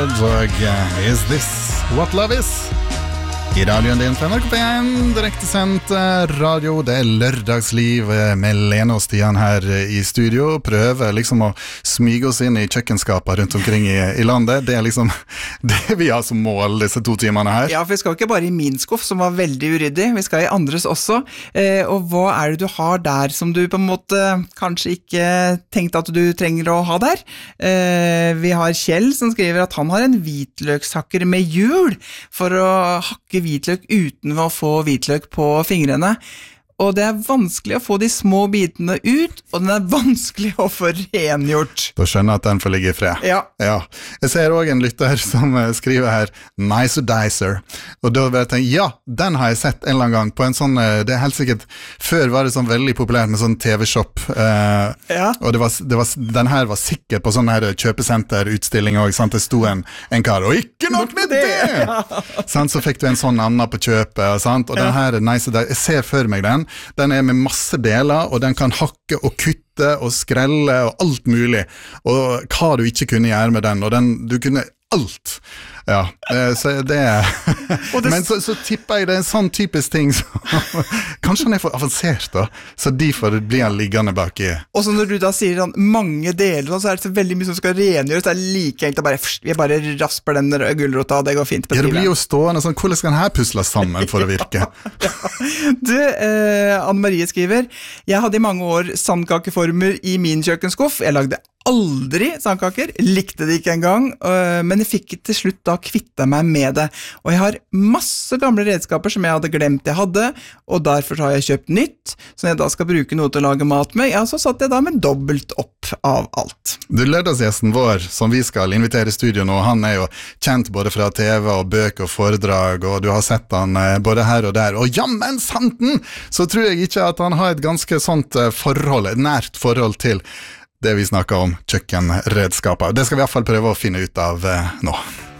Birds og Is This What Love Is? I radioen din for NRK1, direktesendt radio, det lørdagsliv med Lene og Stian her i studio. Prøver liksom å smyge oss inn i kjøkkenskapet rundt omkring i landet. Det liksom det vi har som mål disse 2 timene her. Ja, for vi skal ikke bare i min skuff, som var veldig uryddig. Vi skal i andres også. Og hva det du har der som du på en måte kanskje ikke tenkte at du trenger å ha der? Vi har Kjell som skriver at han har en hvitløkshakker med hjul for å hakke hvitløk uten å få hvitløk på fingrene. Og det vanskelig å få de små bitene ut, og den vanskelig å få rengjort. Da skjønner jeg at den får ligge i fred. Ja. Jeg ser også en lytter som skriver her, Nicer Dicer. Og da vet jeg, ja, den har jeg sett en eller annen gang på en sånn, det helt sikkert, før var det sånn veldig populært med sånn TV-shop. Og den her var sikkert på sånn her kjøpesenterutstilling også, sant? Det sto en kar, og ikke nok med det! Sant? Så fikk du en sånn Anna på kjøpet, sant? Og den her Nicer Dicer, jeg ser for meg den med masse deler, og den kan hakke og kutte og skrelle og alt mulig, og hva du ikke kunne gjøre med den, og du kunne alt. Ja, så det men så tipper jeg det en sånn typisk ting kanskje han for avansert da, så derfor blir han liggende bak i. Og så når du da sier sånn, mange deler, så det så veldig mye som skal rengjøres, det like enkelt å vi bare rasper den gulrota, det går fint på tiden. Ja, det blir jo stående sånn, hvordan skal den her pusles sammen for å virke? Du, Anne-Marie skriver, jeg hadde i mange år sandkakeformer i min kjøkkenskuff, jeg lagde aldri sandkaker, likte det ikke engang, men jeg fikk til slutt da kvitte meg med det. Og jeg har masse gamle redskaper som jeg hadde glemt jeg hadde, og derfor har jeg kjøpt nytt, så når jeg da skal bruke noe til å lage mat med, ja, så satt jeg da med dobbelt opp av alt. Du, lørdagsgjesten vår, som vi skal invitere i studio nå, han jo kjent både fra TV og bøker og foredrag, og du har sett han både her og der, og jammen santen, så tror jeg ikke at han har et ganske sånt forhold, et nært forhold til det vi snakker om, kjøkkenredskaper. Det skal vi i hvert fall prøve å finne ut av nå.